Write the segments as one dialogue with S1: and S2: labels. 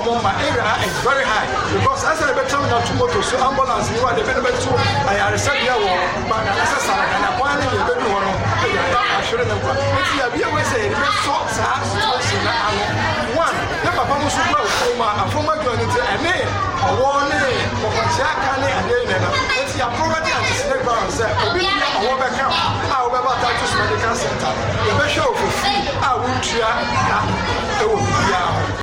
S1: my area is very high because as I better now to go to so ambulance you are the benefit to I said here but necessary and upon you baby one I shouldn't have if you be always say so situation one the papa must go and former community and then a warning for Chakane and then it's your property and snake balance obi a wo be ka a wo be Titus Medical Center the be show for free a wo tua na e wo bia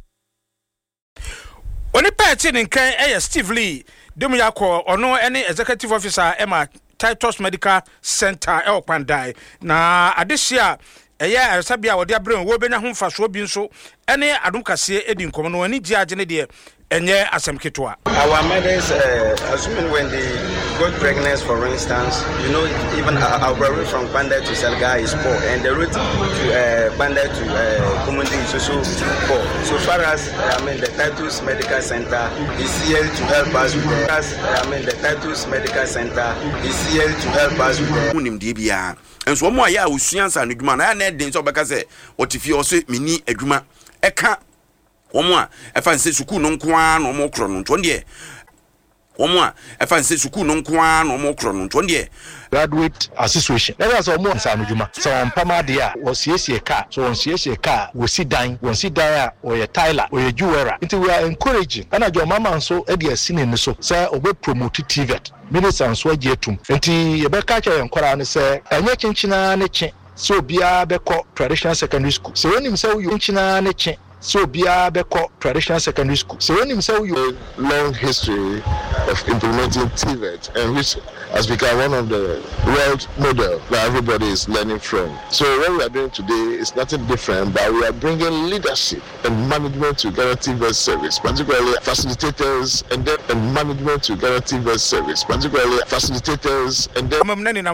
S2: Oni peti nkan Steve Lee demu yakọ ono ene executive officer Emma Titus Medical Center Kwandai na adehia eye sabia wode abrem wo benya ho mfaso bi nso ene adom kase edi nkomo no ani gi agene de enye asem ketwa.
S3: Our mothers, assuming when they got pregnant, for instance, you know, even our route from Kwandai to Selga is poor, and the route to Kwandai to Komandi is also poor. So far as the Titus Medical Center is here to help us with the Titus Medical Center is here to help us with the
S4: and so more ya usuans and adwuma na na den so beka se otifi o se mini adwuma eka womo a efa nse suku no nko a no mo kro no nto de womo a efa nse suku no nko a no mo kro no nto de
S5: graduate association that's all more san adwuma so mpama de a wo siesie car so won siesie car wo si dan a o ye Tyler o ye Juwera until we are encouraging and ajo mama nso e de asine ni so say obe promote TVET minister nso agetum enti ye be ka cha yankora ne say enye chinchina ne che so bia be ko traditional secondary school so when him say you chinchina ne che so bia be ko traditional secondary school so when him say you
S6: long history of implementing TVET and which has become one of the world model that everybody is learning from. So what we are doing today is nothing different, but we are bringing leadership and management to guarantee TVET service, particularly facilitators and management to guarantee TVET service, particularly facilitators and then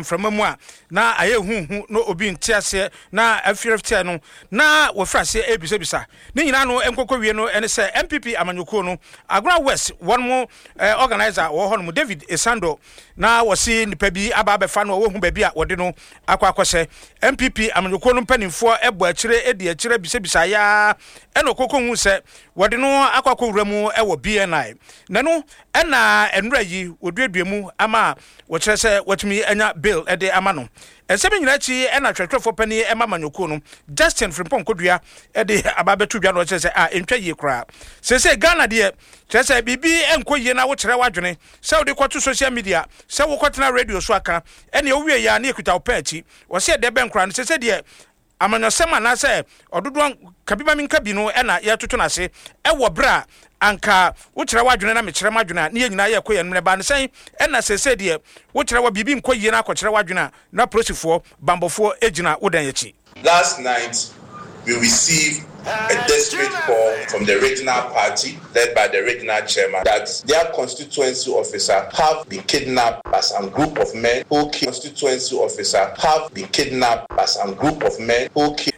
S2: na aye hu no obi ntiase na afiraftia no na wo frase ebisebisa ni nyina no enkokọ wie no ene se MPP amanyoko no Agora West one mo organizer wo hono David Esando na wasi nipa bi aba be fa no wo hu ba bi a wode no akwakose MPP amanyoko no mpanimfo ebo akire edi akire bisebisa ya ene okoko hu se wode no akwakowuramu ewo BNI na no ena enra yi oduaduamu ama wo kire se watumi anya bill ede ama no Ensebe nyinachi ena twetwefo pani ema manyoko no Justin Frimpong Kodua ede ababetu dwa no chese entwa yi kra sese Ghana de chese bibi enkoyie na wo kire wadwene se wo de kwato social media se wo kwatena radio so aka ene owie ya na ekuta opachi wo se de ben kra no sese de amanyosema na se ododo kabiba minka bi no ena ya toto na se ewo bra anka wo kire wadwene na me kire madwene na ye nyina ye koye no ba ne sen ena sese de wo kire wa bibi nkoyie na akokire wadwene na prosifo bambofo ejina wodan yachi.
S7: Last night we received a desperate call from the regional party led by the regional chairman that their constituency officer have been kidnapped by some group of men who killed constituency officer have been kidnapped by some group of men who killed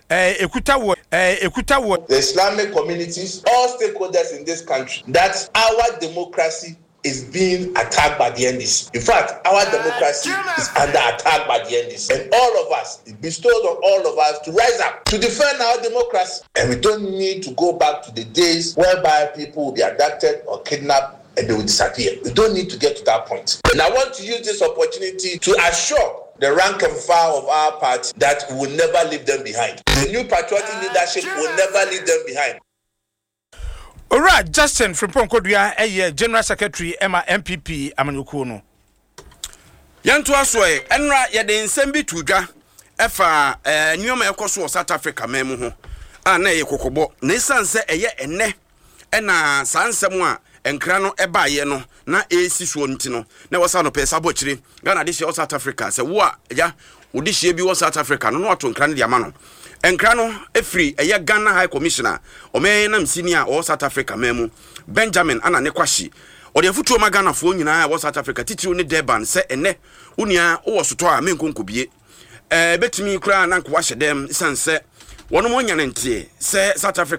S7: the Islamic communities, all stakeholders in this country, that our democracy is being attacked by the NDC. In fact, our democracy is under attack by the NDC. And all of us, it bestows on all of us to rise up to defend our democracy. And we don't need to go back to the days whereby people will be abducted or kidnapped and they will disappear. We don't need to get to that point. And I want to use this opportunity to assure the rank and file of our party that we will never leave them behind. The new patriotic leadership will never leave them behind.
S2: Alright, Justin Frimpong Kodua General Secretary Emma MPP amanyoko no.
S4: Yanto asoe enra ye de nsem bi tudwa efa nyoma ekoso South Africa memu ho na ye kokobo na isanse eye enne na sansem a enkra no eba ye no na esi so nti no na wasa no pesa bochire Ghana de South Africa se wo a ya wodi hie bi wo South Africa no ato nkra no de ama no enkra no efri eye Ghana High Commissioner omenam senior o South Africa memu Benjamin ana ne kwashi o de futuo magana fo nyina wo South Africa titiri ne Durban se ene unia wo soto a menkonkobie betimi kura na nkwa hyedem sanse wono mo nyane ntie se South Africa